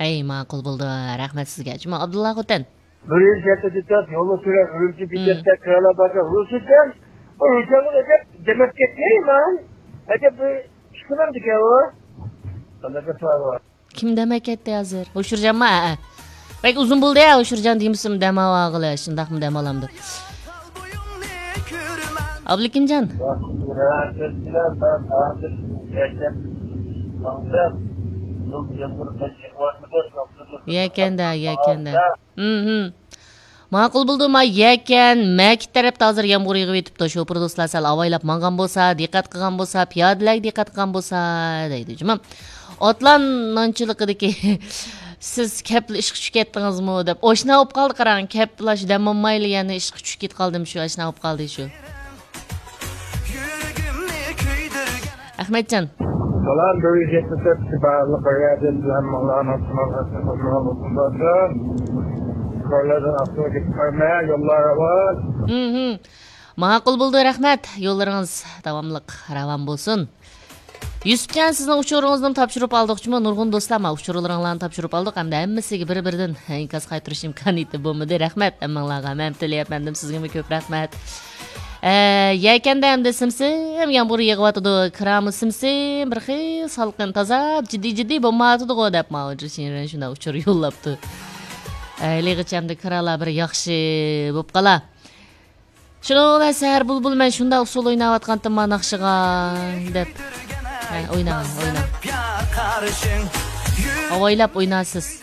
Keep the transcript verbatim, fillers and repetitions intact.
Ey, ma'qul bo'ldi. Rahmat sizga. Juma Abdulla Xo'tan. Bir yil ketdi, yo'lni so'rab, urumchi biletda kirala baka, urushidan, urushidan aka demak ketmayman. Aka bu chiqmadi ekan u. Qanaqa to'g'ri. Kim demak ketdi hozir? O'shirjanmi? Bek uzun bo'ldi ya, o'shirjan deymisiz, damawa qilish, shundaqmi damalamdi. Ablikimjon. Yakanda, yakanda. Mhm. Ma'qul bo'ldi, ma yakan, makit tarafda hozir yomg'ir yig'ib yetibdi. Shopir do'stlar sal avaylab mangan bo'lsa, diqqat qilgan bo'lsa, piyodalar diqqat qilgan bo'lsa, deydi. Juma. Otlananchiligidagi siz kapli ishga tushib ketdingizmi deb oshna olib qoldi, qarang, kaplash damomayli, ya'ni ishga tushib ketib qoldim shu, oshna olib qoldi shu. Ahmetjon. Salam, bir yuz yetmish to'rt barliq qo'yadin bilan Mavlana Usmonxon. Qo'ylardan avtoga qo'ymaya yo'llar var. Mhm. Ma'qul bo'ldi, rahmat. Yo'llaringiz davomli ravon bo'lsin. Yusufjon, sizning uchuringizni topshirib oldik-chimi? Nurg'un do'stlar, men uchurlaringlarni topshirib oldik. Hamda hammasiga bir-biridan inkos qaytarish imkoniyati bo'lmadi. Rahmat. Hammanglarga men tilayapman, sizga ko'p rahmat. Yakanda hamda simsim yomg'ir yig'yotdi, kirami simsim bir xil salqin toza, jiddiy-jiddiy bo'lmadi-ku deb ma'jushin shunda uchur yo'llabdi. Aylig'ichamda kiralar bir yaxshi bo'lib qola. Shuni sahar bulbul men shunda usul o'ynayotgandim men naqshiga deb. O'ynang, o'ynang. Avaylab o'ynasiz.